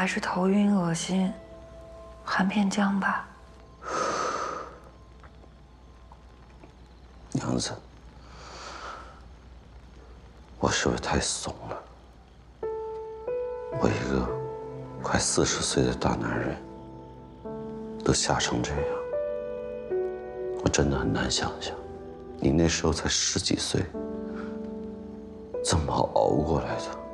还是头晕恶心，含片浆吧。 娘子，我是不是太怂了？我一个快40岁的大男人，都吓成这样，我真的很难想象，你那时候才10几岁，怎么熬过来的？